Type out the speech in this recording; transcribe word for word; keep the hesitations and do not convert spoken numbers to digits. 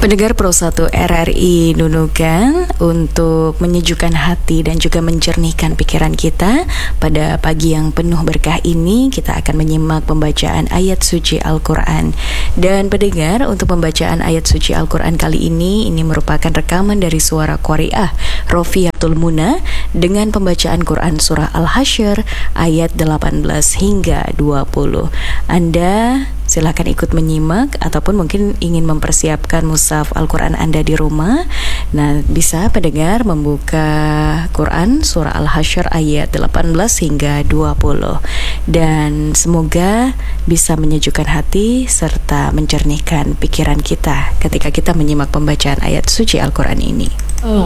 Pendengar Pro satu R R I Nunukan, untuk menyejukkan hati dan juga menjernihkan pikiran kita pada pagi yang penuh berkah ini, kita akan menyimak pembacaan ayat suci Al-Quran. Dan pendengar, untuk pembacaan ayat suci Al-Quran kali ini, ini merupakan rekaman dari suara Qari'ah Rofiatul Muna dengan pembacaan Quran Surah Al-Hasyr ayat delapan belas hingga dua puluh. Anda silakan ikut menyimak, ataupun mungkin ingin mempersiapkan mushaf Al-Quran Anda di rumah. Nah, bisa pendengar membuka Quran Surah Al-Hasyr ayat delapan belas hingga dua puluh. Dan semoga bisa menyejukkan hati serta mencernihkan pikiran kita ketika kita menyimak pembacaan ayat suci Al-Quran ini.